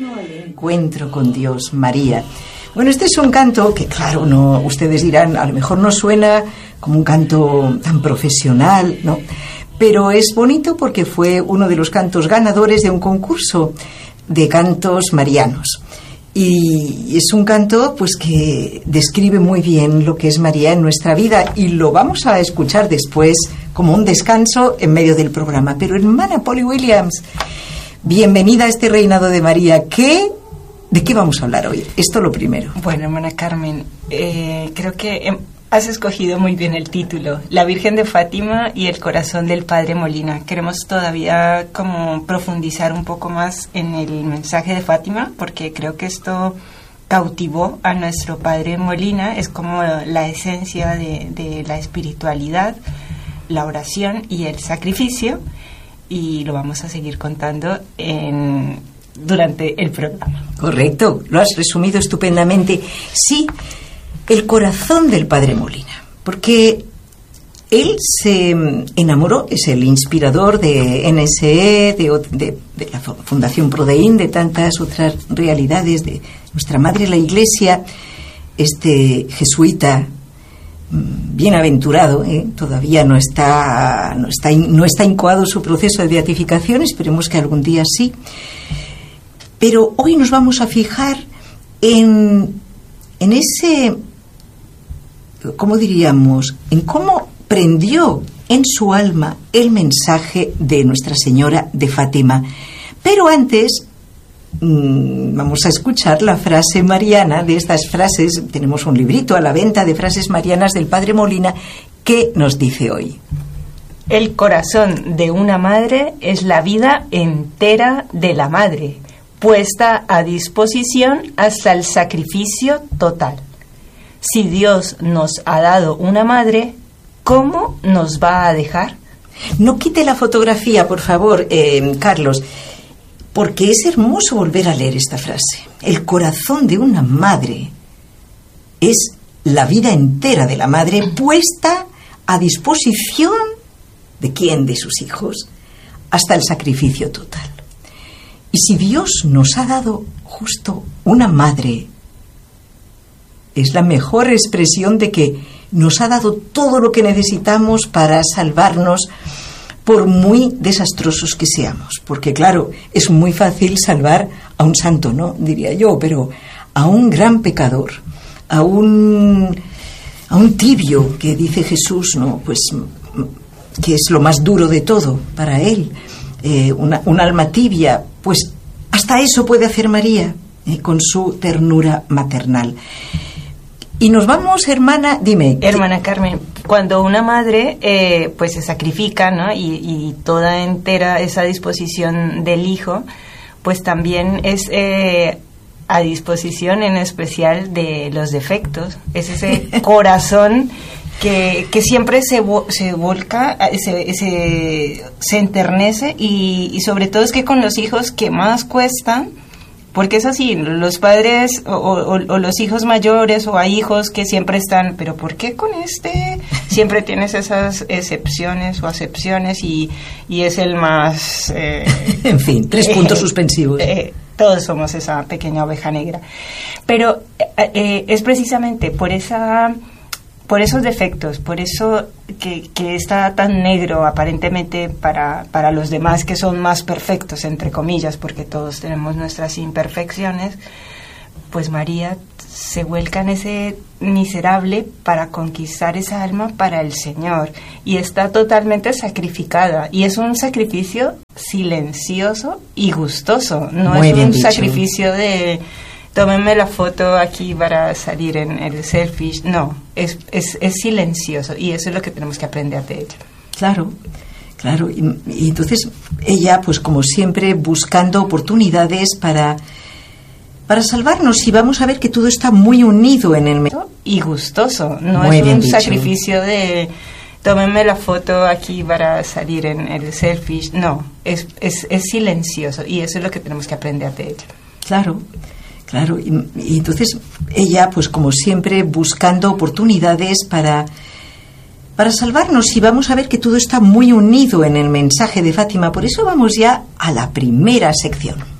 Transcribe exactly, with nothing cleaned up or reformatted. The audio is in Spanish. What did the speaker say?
Camino al encuentro con Dios, María. Bueno, este es un canto que, claro, no, ustedes dirán, a lo mejor no suena como un canto tan profesional, ¿no? Pero es bonito porque fue uno de los cantos ganadores de un concurso de cantos marianos. Y es un canto, pues, que describe muy bien lo que es María en nuestra vida, y lo vamos a escuchar después como un descanso en medio del programa. Pero, hermana Polly Williams, bienvenida a este reinado de María. ¿Qué, ¿De qué vamos a hablar hoy? Esto lo primero. Bueno, hermana Carmen, eh, creo que has escogido muy bien el título, La Virgen de Fátima y el corazón del Padre Molina. Queremos todavía como profundizar un poco más en el mensaje de Fátima, porque creo que esto cautivó a nuestro Padre Molina. Es como la esencia de, de la espiritualidad, la oración y el sacrificio, y lo vamos a seguir contando en, durante el programa. Correcto, lo has resumido estupendamente. Sí, el corazón del Padre Molina, porque él se enamoró, es el inspirador de N S E, de, de, de la Fundación Prodeín, de tantas otras realidades, de nuestra Madre la Iglesia, este jesuita bienaventurado, ¿eh? todavía no está, no está, no está incoado su proceso de beatificación, esperemos que algún día sí. Pero hoy nos vamos a fijar en, en ese, ¿cómo diríamos?, en cómo prendió en su alma el mensaje de Nuestra Señora de Fátima. Pero antes mmm, vamos a escuchar la frase mariana de estas frases. Tenemos un librito a la venta de frases marianas del Padre Molina que nos dice hoy: el corazón de una madre es la vida entera de la madre, puesta a disposición hasta el sacrificio total. Si Dios nos ha dado una madre, ¿cómo nos va a dejar? No quite la fotografía, por favor, eh, Carlos, porque es hermoso volver a leer esta frase. El corazón de una madre es la vida entera de la madre, puesta a disposición ¿de quién? De sus hijos, hasta el sacrificio total. Y si Dios nos ha dado justo una madre, es la mejor expresión de que nos ha dado todo lo que necesitamos para salvarnos, por muy desastrosos que seamos. Porque claro, es muy fácil salvar a un santo, ¿no?, diría yo, pero a un gran pecador, a un, a un tibio, que dice Jesús, ¿no?, pues que es lo más duro de todo para él, eh, una, un alma tibia, pues hasta eso puede hacer María, eh, con su ternura maternal. Y nos vamos, hermana, dime. Hermana Carmen, cuando una madre eh, pues se sacrifica, ¿no?, y, y toda entera esa disposición del hijo, pues también es eh, a disposición en especial de los defectos. Es ese corazón que, que siempre se, se volca, se, se, se enternece, y, y sobre todo es que con los hijos que más cuestan. Porque es así, los padres o, o, o los hijos mayores, o hay hijos que siempre están, pero ¿por qué con este? Siempre tienes esas excepciones o acepciones, y, y es el más... Eh, en fin, tres puntos eh, suspensivos. Eh, todos somos esa pequeña oveja negra. Pero eh, eh, es precisamente por esa... por esos defectos, por eso que, que está tan negro aparentemente para, para los demás, que son más perfectos, entre comillas, porque todos tenemos nuestras imperfecciones, pues María se vuelca en ese miserable para conquistar esa alma para el Señor, y está totalmente sacrificada, y es un sacrificio silencioso y gustoso, no Muy es un dicho. sacrificio de... tómenme la foto aquí para salir en el selfie. No, es, es, es silencioso, y eso es lo que tenemos que aprender de ella. Claro, claro. Y, y entonces ella, pues como siempre, buscando oportunidades para, para salvarnos, y vamos a ver que todo está muy unido en el medio. Y gustoso, no Muy es un dicho. sacrificio de... tómenme la foto aquí para salir en el selfie. No, es, es, es silencioso, y eso es lo que tenemos que aprender de ella. Claro. Claro, y, y entonces ella, pues como siempre, buscando oportunidades para, para salvarnos, y vamos a ver que todo está muy unido en el mensaje de Fátima. Por eso vamos ya a la primera sección.